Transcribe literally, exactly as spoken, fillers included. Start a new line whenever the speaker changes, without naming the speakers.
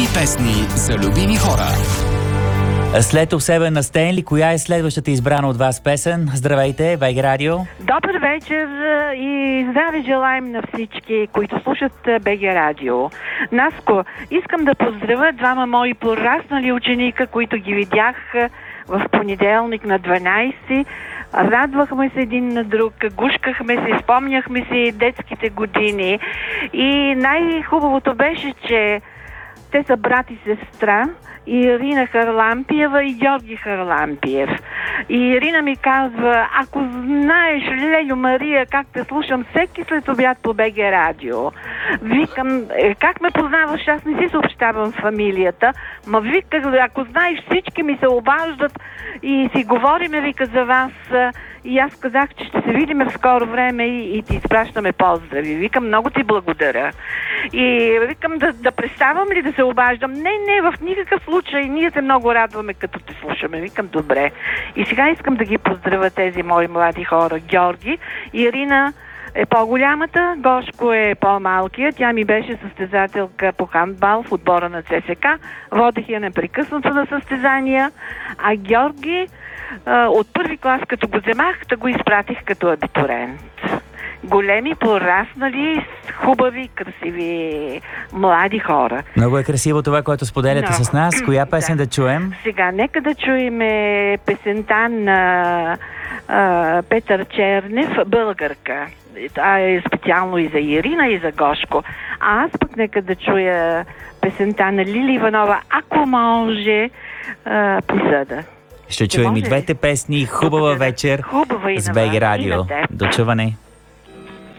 песни за любими хора.
След обсебен на Стенли, коя е следващата избрана от вас песен? Здравейте, БГ Радио.
Добър вечер и здраве желаем на всички, които слушат БГ Радио. Наско, искам да поздравя двама мои пораснали ученика, които ги видях в понеделник на дванайсети. Радвахме се един на друг, гушкахме се, спомняхме си детските години и най-хубавото беше, че те са брат и сестра, Ирина Харлампиева и Георги Харлампиев. И Ирина ми казва: ако знаеш, Лелю Мария, как те слушам всеки след обяд по БГ Радио. Викам: е, как ме познаваш? Аз не си съобщавам фамилията. Ма вика, ако знаеш, всички ми се обаждат и си говориме, вика, за вас. И аз казах, че ще се видим в скоро време и, и ти изпращаме поздрави. Викам: много ти благодаря. И викам: да, да представам ли да се обаждам? Не, не, в никакъв случай. Ние се много радваме, като те слушаме. Викам: добре. И сега искам да ги поздравя тези мои млади хора. Георги, Ирина е по-голямата, Гошко е по-малкия. Тя ми беше състезателка по хандбал в отбора на ЦСК. Водех я непрекъснато на състезания. А Георги от първи клас, като го вземах, да го изпратих като абитурент. Големи, пораснали, хубави, красиви, млади хора.
Много е красиво това, което споделяте
Но,
с нас. Коя песен да. да чуем?
Сега, нека да чуем песента на а, Петър Чернев, Българка. Това е специално и за Ирина, и за Гошко. А аз пък нека да чуя песента на Лили Иванова, ако може, а, Присъда.
Ще чуем и двете песни. Хубава вечер
Хубава и
с БГ Радио. До чуване.